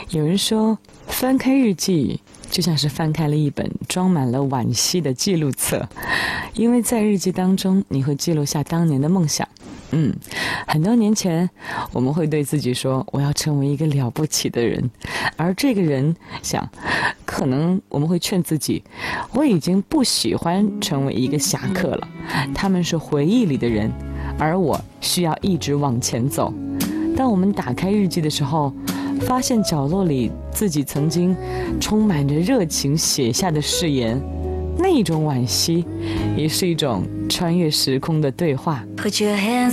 有人说，翻开日记就像是翻开了一本装满了惋惜的记录册，因为在日记当中，你会记录下当年的梦想。很多年前，我们会对自己说，我要成为一个了不起的人，而这个人可能我们会劝自己，我已经不喜欢成为一个侠客了，他们是回忆里的人，而我需要一直往前走。当我们打开日记的时候，发现角落里自己曾经充满着热情写下的誓言，那一种惋惜，也是一种穿越时空的对话。